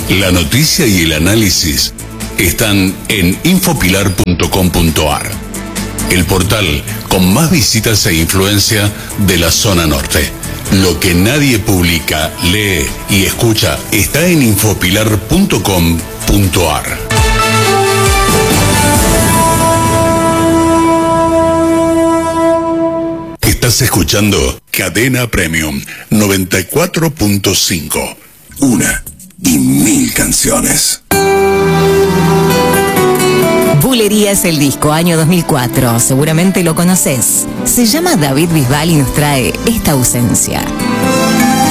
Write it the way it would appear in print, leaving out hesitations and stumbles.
La noticia y el análisis están en infopilar.com.ar, el portal con más visitas e influencia de la zona norte. Lo que nadie publica, lee y escucha está en infopilar.com.ar. Estás escuchando Cadena Premium 94.5. Una y mil canciones. Bulería es el disco, año 2004. Seguramente lo conoces. Se llama David Bisbal y nos trae Esta ausencia.